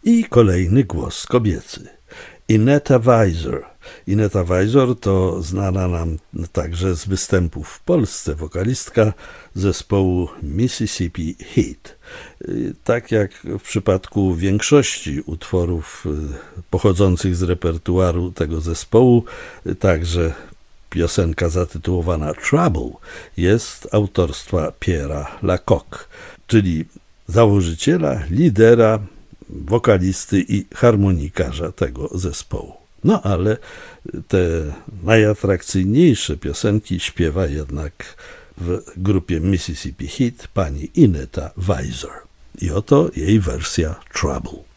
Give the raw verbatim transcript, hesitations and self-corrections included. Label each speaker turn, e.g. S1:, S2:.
S1: I kolejny głos kobiecy. Inetta Weiser. Inetta Weiser to znana nam także z występów w Polsce wokalistka zespołu Mississippi Heat. Tak jak w przypadku większości utworów pochodzących z repertuaru tego zespołu, także piosenka zatytułowana Trouble jest autorstwa Pierre'a Lacocque, czyli założyciela, lidera, wokalisty i harmonikarza tego zespołu. No ale te najatrakcyjniejsze piosenki śpiewa jednak w grupie Mississippi Heat pani Inetta Weiser. I oto jej wersja Trouble.